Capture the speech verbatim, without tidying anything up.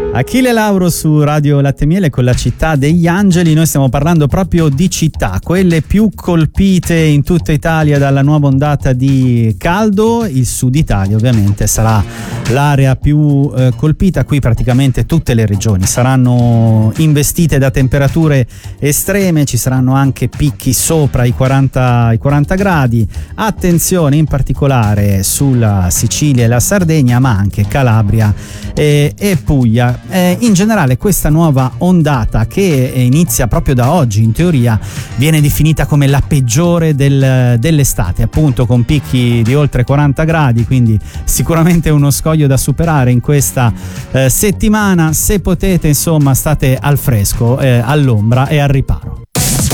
Achille Lauro su Radio Latte e Miele con la città degli angeli. Noi stiamo parlando proprio di città, quelle più colpite in tutta Italia dalla nuova ondata di caldo. Il sud Italia ovviamente sarà l'area più eh, colpita. Qui praticamente tutte le regioni saranno investite da temperature estreme, ci saranno anche picchi sopra i quaranta, i quaranta gradi. Attenzione in particolare sulla Sicilia e la Sardegna, ma anche Calabria e, e Puglia. Eh, in generale questa nuova ondata, che inizia proprio da oggi in teoria, viene definita come la peggiore del, dell'estate, appunto con picchi di oltre quaranta gradi, quindi sicuramente uno scoglio da superare in questa eh, settimana. Se potete, insomma, state al fresco, eh, all'ombra e al riparo.